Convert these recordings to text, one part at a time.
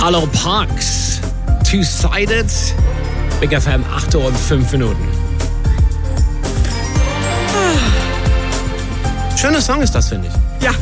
Arlo Parks, Two-Sided, Big FM, 8 Uhr und 5 Minuten. Schöner Song ist das, finde ich. Ja.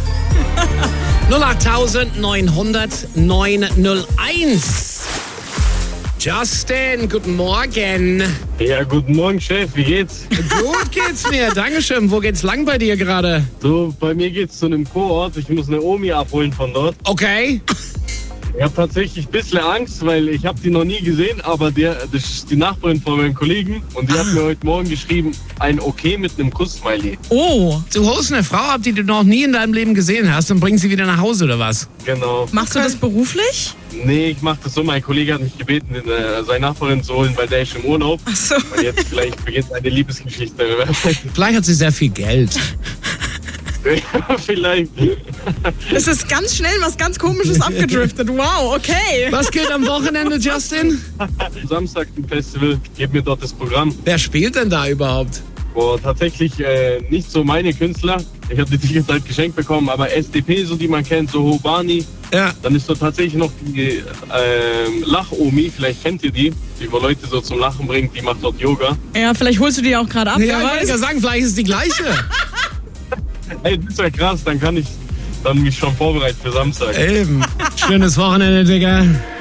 08900 901. Justin, guten Morgen. Ja, guten Morgen, Chef. Wie geht's? Gut geht's mir, Dankeschön. Wo geht's lang bei dir gerade? So, bei mir geht's zu einem Kurort. Ich muss eine Omi abholen von dort. Okay. Ich habe tatsächlich ein bisschen Angst, weil ich habe die noch nie gesehen, aber das ist die Nachbarin von meinem Kollegen und die hat mir heute Morgen geschrieben, ein Okay mit einem Kuss-Smiley. Oh. Du holst eine Frau ab, die du noch nie in deinem Leben gesehen hast und bringst sie wieder nach Hause, oder was? Genau. Machst du das beruflich? Nee, ich mache das so. Mein Kollege hat mich gebeten, seine Nachbarin zu holen, weil der ist im Urlaub. Ach so. Und jetzt vielleicht beginnt eine Liebesgeschichte. Vielleicht hat sie sehr viel Geld. Ja, vielleicht. Es ist ganz schnell was ganz Komisches abgedriftet. Wow, okay. Was geht am Wochenende, Justin? Samstag ein Festival, gib mir dort das Programm. Wer spielt denn da überhaupt? Boah, tatsächlich nicht so meine Künstler. Ich habe die Tickets halt geschenkt bekommen, aber SDP, so die man kennt, so Hobani. Ja. Dann ist so tatsächlich noch die Lach-Omi, vielleicht kennt ihr die wo Leute so zum Lachen bringt, die macht dort Yoga. Ja, vielleicht holst du die auch gerade ab. Ja, ich wollte ja sagen, vielleicht ist es die gleiche. Ey, das ist ja krass, dann kann ich mich schon vorbereiten für Samstag. Eben. Schönes Wochenende, Digga.